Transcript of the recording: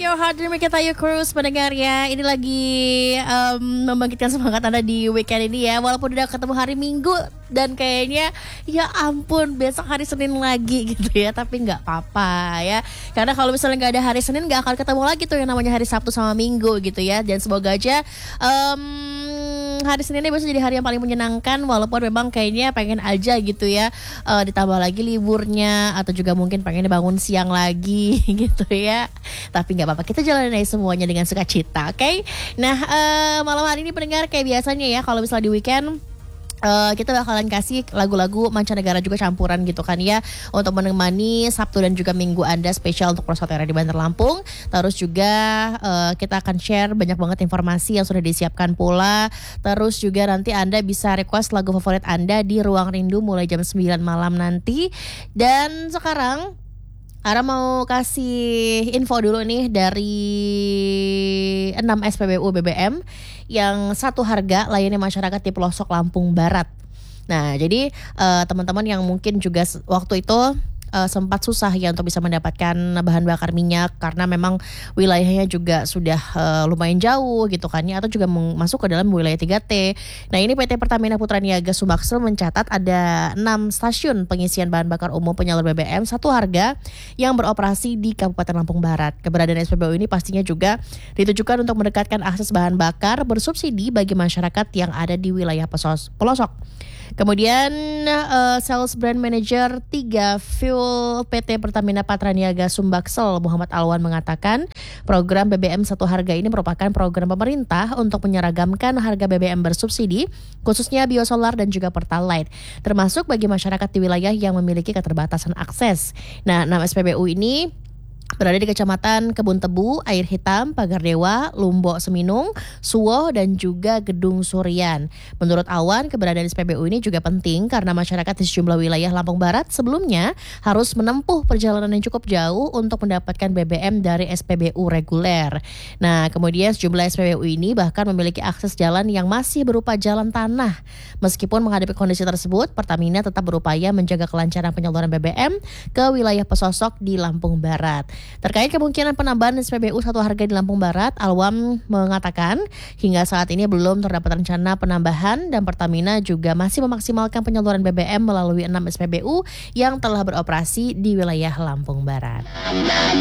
Your Heart Dream kita Tayo Cruise pendengar ya. Ini lagi membangkitkan semangat Anda di weekend ini ya. Walaupun udah ketemu hari Minggu dan kayaknya ya ampun besok hari Senin lagi gitu ya. Tapi gak apa-apa ya. Karena kalau misalnya gak ada hari Senin gak akan ketemu lagi tuh yang namanya hari Sabtu sama Minggu gitu ya. Dan semoga aja hari Senin ini bisa jadi hari yang paling menyenangkan. Walaupun memang kayaknya pengen aja gitu ya ditambah lagi liburnya. Atau juga mungkin pengen bangun siang lagi gitu ya. Tapi gak apa-apa, kita jalanin aja semuanya dengan sukacita, oke? Nah, malam hari ini pendengar kayak biasanya ya, kalau misalnya di weekend kita bakalan kasih lagu-lagu mancanegara juga campuran gitu kan ya, untuk menemani Sabtu dan juga Minggu Anda spesial untuk Prosotera di Bandar Lampung. Terus juga kita akan share banyak banget informasi yang sudah disiapkan pula. Terus juga nanti Anda bisa request lagu favorit Anda di Ruang Rindu mulai jam 9 malam nanti. Dan sekarang Ara mau kasih info dulu nih dari 6 SPBU BBM yang satu harga layani masyarakat di pelosok Lampung Barat. Nah, jadi teman-teman yang mungkin juga waktu itu sempat susah ya untuk bisa mendapatkan bahan bakar minyak karena memang wilayahnya juga sudah lumayan jauh gitu kan ya, atau juga masuk ke dalam wilayah 3T. Nah, ini PT Pertamina Putra Niaga Sumaksel mencatat ada 6 stasiun pengisian bahan bakar umum penyalur BBM satu harga yang beroperasi di Kabupaten Lampung Barat. Keberadaan SPBU ini pastinya juga ditujukan untuk mendekatkan akses bahan bakar bersubsidi bagi masyarakat yang ada di wilayah pelosok. Kemudian Sales Brand Manager 3 Fuel PT Pertamina Patra Niaga Sumbaksel Muhammad Alwan mengatakan program BBM satu harga ini merupakan program pemerintah untuk menyeragamkan harga BBM bersubsidi khususnya biosolar dan juga pertalite, termasuk bagi masyarakat di wilayah yang memiliki keterbatasan akses. Nah, 6 SPBU ini berada di Kecamatan Kebun Tebu, Air Hitam, Pagar Dewa, Lumbok Seminung, Suwoh, dan juga Gedung Surian. Menurut Awan, keberadaan SPBU ini juga penting karena masyarakat di sejumlah wilayah Lampung Barat sebelumnya harus menempuh perjalanan yang cukup jauh untuk mendapatkan BBM dari SPBU reguler. Nah, kemudian sejumlah SPBU ini bahkan memiliki akses jalan yang masih berupa jalan tanah. Meskipun menghadapi kondisi tersebut, Pertamina tetap berupaya menjaga kelancaran penyaluran BBM ke wilayah pesosok di Lampung Barat. Terkait kemungkinan penambahan SPBU satu harga di Lampung Barat, Alwam mengatakan hingga saat ini belum terdapat rencana penambahan dan Pertamina juga masih memaksimalkan penyaluran BBM melalui 6 SPBU yang telah beroperasi di wilayah Lampung Barat.